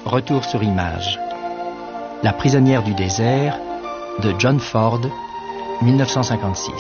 retour sur image. La prisonnière du désert de John Ford, 1956.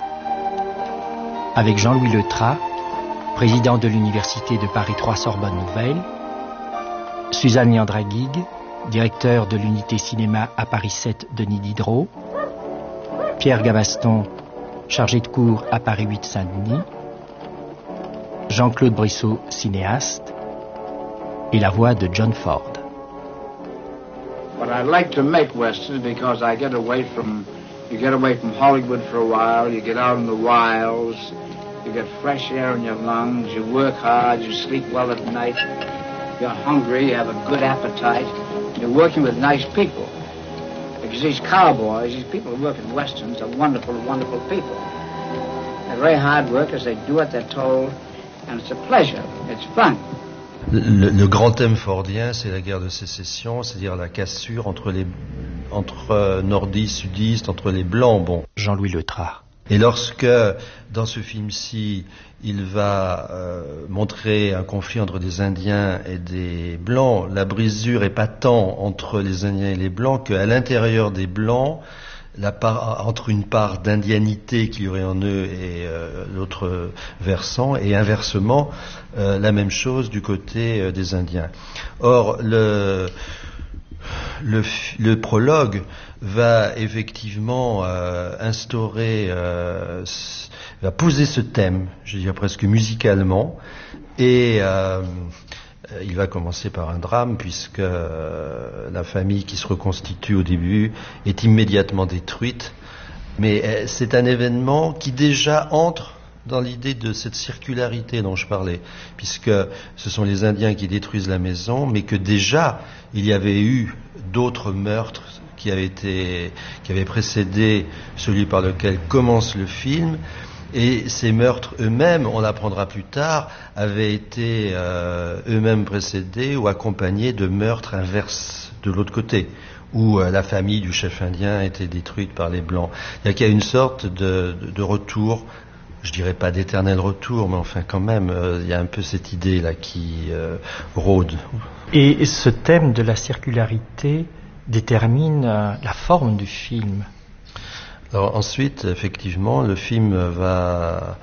Avec Jean-Louis Letras, président de l'Université de Paris 3 Sorbonne Nouvelle, Suzanne Leandra-Guig, directeur de l'unité cinéma à Paris 7 Denis Diderot, Pierre Gavaston, chargé de cours à Paris 8 Saint-Denis, Jean-Claude Brissot, cinéaste, et la voix de John Ford. But I like to make westerns because I get away from Hollywood for a while, you get out in the wilds, you get fresh air in your lungs, you work hard, you sleep well at night, you're hungry, you have a good appetite, you're working with nice people. Because these cowboys, these people who work in westerns are wonderful, wonderful people. They're very hard workers, they do what they're told, and it's a pleasure, it's fun. Le grand thème fordien, c'est la guerre de sécession, c'est-à-dire la cassure entre nordistes, sudistes, entre les blancs. Bon. Jean-Louis Letras. Et lorsque, dans ce film-ci, il va montrer un conflit entre des Indiens et des Blancs, la brisure est pas tant entre les Indiens et les Blancs qu'à l'intérieur des Blancs, entre une part d'indianité qu'il y aurait en eux et l'autre versant, et inversement, la même chose du côté des Indiens. Or, le prologue va effectivement va poser ce thème, je dirais presque musicalement, et il va commencer par un drame puisque la famille qui se reconstitue au début est immédiatement détruite. Mais c'est un événement qui déjà entre dans l'idée de cette circularité dont je parlais, puisque ce sont les Indiens qui détruisent la maison, mais que déjà il y avait eu d'autres meurtres qui avaient précédé celui par lequel commence le film. Et ces meurtres eux-mêmes, on l'apprendra plus tard, avaient été eux-mêmes précédés ou accompagnés de meurtres inverses de l'autre côté, où la famille du chef indien a été détruite par les Blancs. Il y a une sorte de retour, je dirais pas d'éternel retour, mais enfin quand même, il y a un peu cette idée-là qui rôde. Et ce thème de la circularité détermine la forme du film. Alors ensuite, effectivement, le film va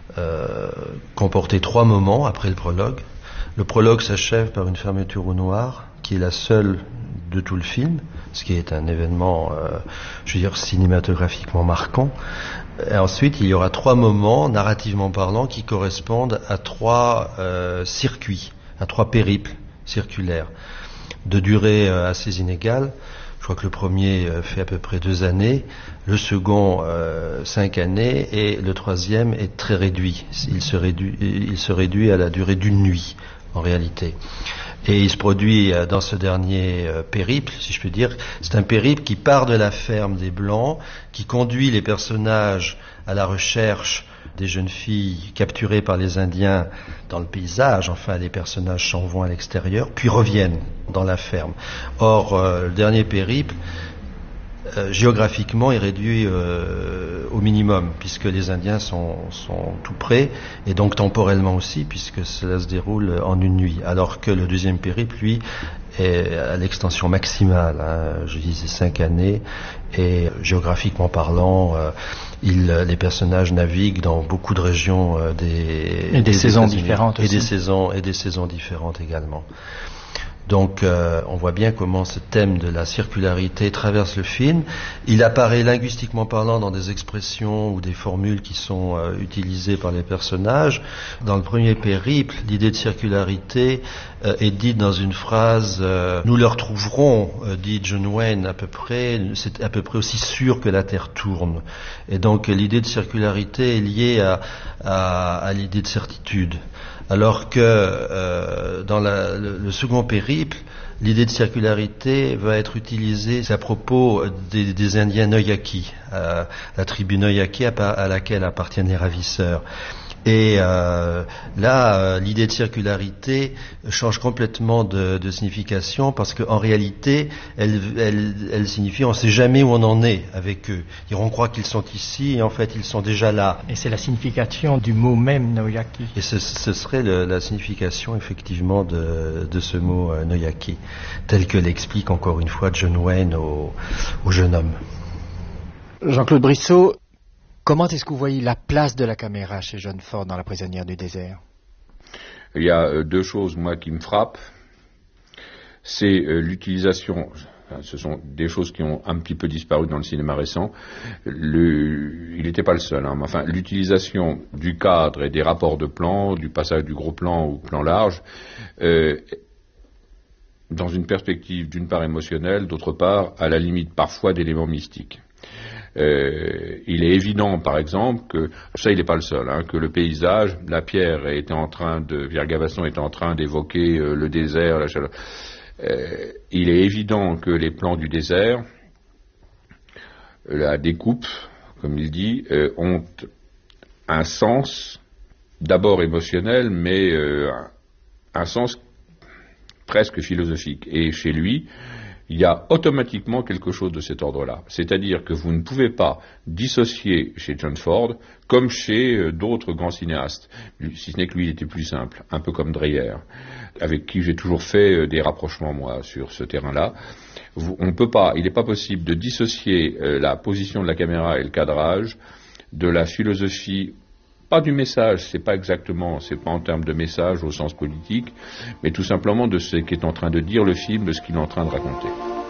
comporter 3 moments après le prologue. Le prologue s'achève par une fermeture au noir, qui est la seule de tout le film, ce qui est un événement, je veux dire, cinématographiquement marquant. Et ensuite, il y aura 3 moments, narrativement parlant, qui correspondent à 3 circuits, à 3 périples circulaires, de durée assez inégale. Je crois que le premier fait à peu près 2 années, le second 5 années, et le troisième est très réduit. Il se réduit à la durée d'une nuit, en réalité. Et il se produit dans ce dernier périple, si je peux dire. C'est un périple qui part de la ferme des Blancs, qui conduit les personnages à la recherche des jeunes filles capturées par les Indiens dans le paysage, enfin les personnages s'en vont à l'extérieur, puis reviennent dans la ferme. Or, le dernier périple, géographiquement, est réduit au minimum, puisque les Indiens sont tout près, et donc temporellement aussi, puisque cela se déroule en une nuit, alors que le deuxième périple, lui, est à l'extension maximale, je disais 5 années, et géographiquement parlant, les personnages naviguent dans beaucoup de régions des saisons différentes aussi. Et des saisons différentes également. Donc on voit bien comment ce thème de la circularité traverse le film. Il apparaît linguistiquement parlant dans des expressions ou des formules qui sont utilisées par les personnages. Dans le premier périple, l'idée de circularité est dite dans une phrase nous le retrouverons, dit John Wayne, c'est à peu près aussi sûr que la Terre tourne. Et donc l'idée de circularité est liée à l'idée de certitude. Alors que dans le second périple, l'idée de circularité va être utilisée à propos des Indiens Noyaki, la tribu Noyaki à laquelle appartiennent les ravisseurs. Et là, l'idée de circularité change complètement de signification, parce qu'en réalité, elle signifie on ne sait jamais où on en est avec eux. On croit qu'ils sont ici et en fait ils sont déjà là. Et c'est la signification du mot même Noyaki. Et ce serait montrer la signification effectivement de ce mot Noyaki, tel que l'explique encore une fois John Wayne au jeune homme. Jean-Claude Brissot, comment est-ce que vous voyez la place de la caméra chez John Ford dans La prisonnière du désert? Il y a deux choses, moi, qui me frappent. C'est l'utilisation, ce sont des choses qui ont un petit peu disparu dans le cinéma récent. Il n'était pas le seul, hein, mais enfin, l'utilisation du cadre et des rapports de plan, du passage du gros plan au plan large, dans une perspective d'une part émotionnelle, d'autre part, à la limite parfois d'éléments mystiques. Il est évident, par exemple, que, ça il n'est pas le seul, hein, que le paysage, Pierre Gavasson était en train d'évoquer le désert, la chaleur. Il est évident que les plans du désert, la découpe, comme il dit, ont un sens d'abord émotionnel, mais un sens presque philosophique. Et chez lui, il y a automatiquement quelque chose de cet ordre-là. C'est-à-dire que vous ne pouvez pas dissocier chez John Ford, comme chez d'autres grands cinéastes, si ce n'est que lui, il était plus simple, un peu comme Dreyer, avec qui j'ai toujours fait des rapprochements, moi, sur ce terrain-là. Il n'est pas possible de dissocier la position de la caméra et le cadrage de la philosophie, pas du message, c'est pas en termes de message au sens politique, mais tout simplement de ce qu'est en train de dire le film, de ce qu'il est en train de raconter.